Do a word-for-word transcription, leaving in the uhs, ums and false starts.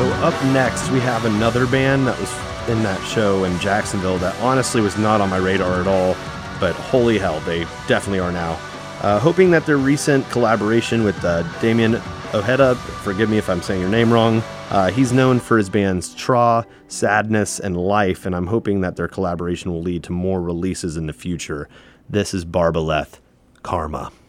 So up next, we have another band that was in that show in Jacksonville that honestly was not on my radar at all, but holy hell, they definitely are now. Uh, hoping that their recent collaboration with uh, Damien Ojeda, forgive me if I'm saying your name wrong, uh, he's known for his bands Tra, Sadness, and Life, and I'm hoping that their collaboration will lead to more releases in the future. This is Barbaleth, Karma.